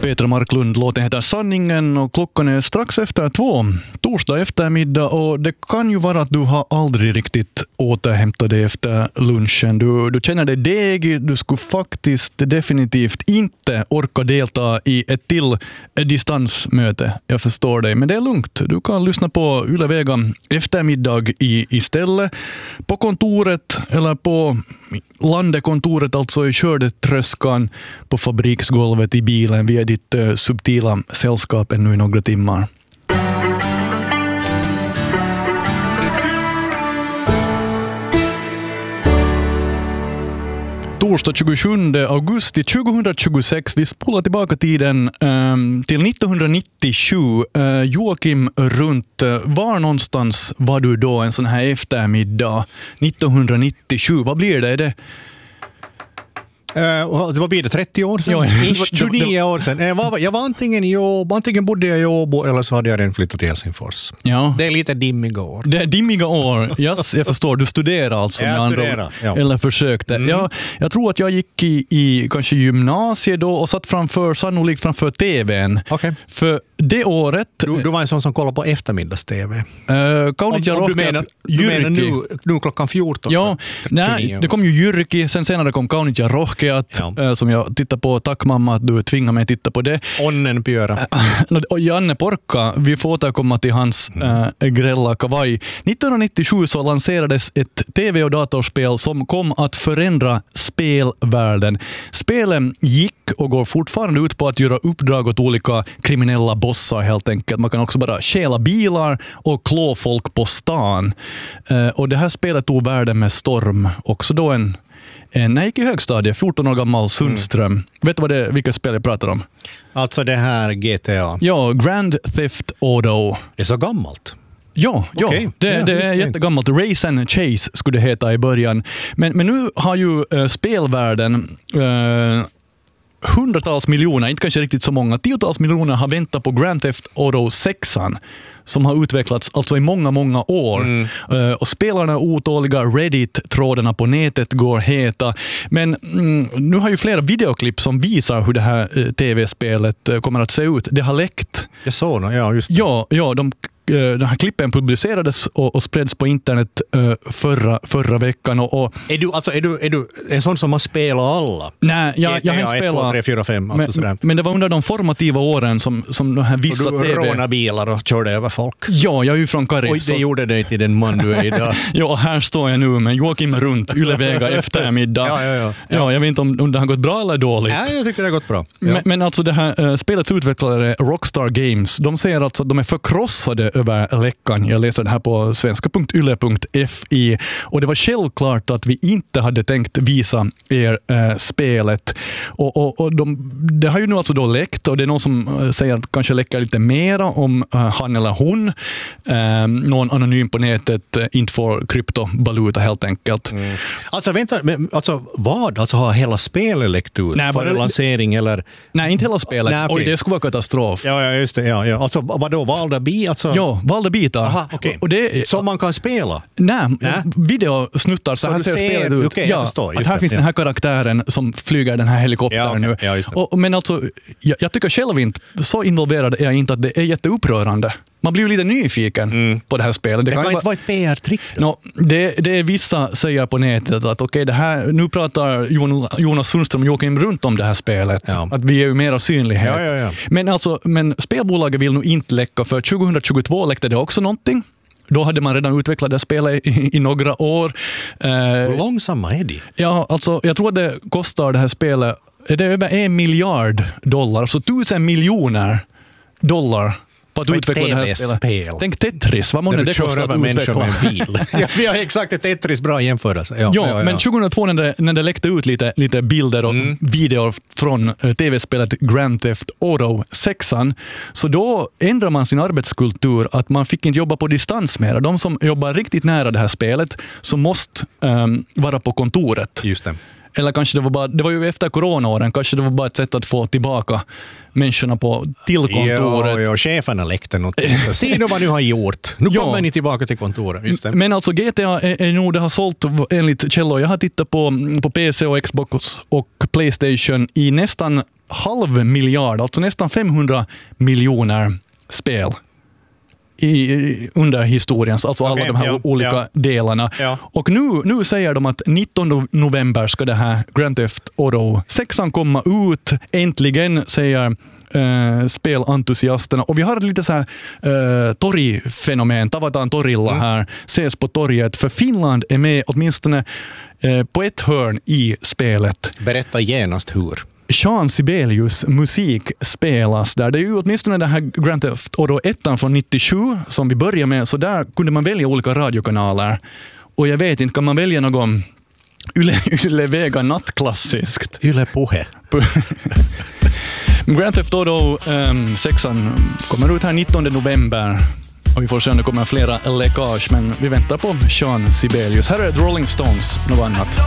Petra Marklund, låten heter Sanningen och klockan är strax efter 2. Torsdag eftermiddag och det kan ju vara att du har aldrig riktigt återhämtat dig efter lunchen. Du känner dig degig, du skulle faktiskt definitivt inte orka delta i ett till distansmöte. Jag förstår dig, men det är lugnt. Du kan lyssna på Yle Vega eftermiddag istället. På kontoret eller på landekontoret, alltså i kördetröskan, på fabriksgolvet i bilen. Vi är ditt subtila sällskap ännu i några timmar. Torsdag 27 augusti 2026. Vi spolar tillbaka tiden till 1997. Joakim Runt, var någonstans var du då en sån här eftermiddag 1997? Vad blir det? Är det? Vad blir det? 30 år sedan? Ja, 29 år sedan. Jag var antingen bodde jag i Åbo eller så hade jag redan flyttat till Helsingfors. Ja. Det är lite dimmiga år. Det är dimmiga år. Yes, jag förstår. Du studerar alltså med andra. Ja. Eller försökte. Jag tror att jag gick i kanske gymnasiet då och satt sannolikt framför tvn. Okay. För det året... Du var en sån som kollar på eftermiddags-tv. Om du menar nu klockan 14. Ja, nej, det kom ju Jyrki, senare kom Kaunitja Rohkeat, som jag tittar på. Tack mamma att du tvingar mig att titta på det. Onnenpyörä. Och Janne Porkka, vi får återkomma till hans grälla kavaj. 1997 så lanserades ett tv- och datorspel som kom att förändra spelvärlden. Spelen gick och går fortfarande ut på att göra uppdrag åt olika kriminella bossar helt enkelt. Man kan också bara stjäla bilar och klå folk på stan. Och det här spelet tog världen med storm. Också då när jag gick i högstadiet, 14 år gammal Sundström. Vet du vilka spel jag pratar om? Alltså det här GTA. Ja, Grand Theft Auto. Det är så gammalt. Ja, okay. Det är jättegammalt. Race and Chase skulle det heta i början. Men nu har ju spelvärlden... hundratals miljoner, inte kanske riktigt så många, tiotals miljoner har väntat på Grand Theft Auto 6 som har utvecklats alltså i många, många år. Och spelarna är otåliga, Reddit-trådarna på nätet går heta. Men nu har ju flera videoklipp som visar hur det här tv-spelet kommer att se ut. Det har läckt. Jag såg det, ja just det. Ja, den här klippen publicerades och spreds på internet förra veckan. Är du en sån som har spelat alla? Nej, jag har inte spelat. 1, 2, 3, 4, 5. Men det var under de formativa åren som de här vissa och du rånade bilar och körde över folk. Ja, jag är ju från Karis. Oj, det gjorde dig till den man du är idag. Ja, här står jag nu med Joakim Runt, Yle Vega eftermiddag. Ja, jag vet inte om det har gått bra eller dåligt. Ja, jag tycker det har gått bra. Ja. Men alltså det här spelets utvecklare Rockstar Games, de säger alltså att de är förkrossade över läckan. Jag läser det här på svenska.yle.fi och det var självklart att vi inte hade tänkt visa spelet. Och det har ju nu alltså då läckt och det är någon som säger att kanske läcker lite mera om han eller hon. Någon anonym på nätet inte får kryptovaluta helt enkelt. Alltså vänta, vad? Alltså har hela spelet läckt ut? Nej, för lansering eller? Nej, inte hela spelet. Nej, okay. Oj, det skulle vara katastrof. Ja, just det. Ja. Alltså vadå, valda bitar? Alltså... Ja, valda bitar. Aha, okay. Och det, som man kan spela? Nej, videosnuttar så här ser spelet ut. Okay, jag förstår. Att här finns den här karaktären som flyger den här helikoptern nu. Ja, just det. Men alltså, jag tycker själv inte, så involverad är jag inte att det är jätteupprörande. Man blir ju lite nyfiken på det här spelet. Det kan inte vara ett PR-trick. Det är vissa säger på nätet att okej, det här, nu pratar Jonas Sundström och Joakim Runt om det här spelet. Ja. Att vi är ju mera synlighet. Ja. Men spelbolaget vill nog inte läcka, för 2022 läckte det också någonting. Då hade man redan utvecklat det spelet i några år. Hur långsamma är de? Ja, alltså jag tror att det kostar det här spelet, det är över $1 miljard, alltså 1000 miljoner dollar på att utveckla det här spelet. Tänk Tetris, vad många det kostar att utveckla. Med en bil. Vi har exakt ett Tetris bra jämförelse. Ja, men 2002 när det läckte ut lite bilder och videor från tv-spelet Grand Theft Auto 6, så då ändrar man sin arbetskultur att man fick inte jobba på distans mer. De som jobbar riktigt nära det här spelet så måste vara på kontoret. Just det. Eller kanske det var ju efter coronaåren, kanske det var bara ett sätt att få tillbaka människorna till kontoret. Ja, cheferna läckte något. Se nu vad du har gjort. Nu kommer ni tillbaka till kontoret. Just det. Men alltså GTA är nog, det har sålt enligt källor. Jag har tittat på PC och Xbox och PlayStation i nästan halv miljard, alltså nästan 500 miljoner spel under historiens, alltså alla de här olika delarna. Ja. Och nu säger de att 19 november ska det här Grand Theft Auto 6 komma ut. Äntligen, säger spelentusiasterna. Och vi har ett lite så här torgfenomen, tavataan torilla här, ses på torget, för Finland är med åtminstone på ett hörn i spelet. Berätta genast hur. Jean Sibelius musik spelas där. Det är ju åtminstone den här Grand Theft Auto 1 från 97 som vi börjar med, så där kunde man välja olika radiokanaler. Och jag vet inte, kan man välja någon Yle Vega nattklassiskt? Yle Puhe. Grand Theft Auto 6 kommer ut här 19 november. Och vi får se om det kommer flera läckage, men vi väntar på Jean Sibelius. Här är Rolling Stones, något annat.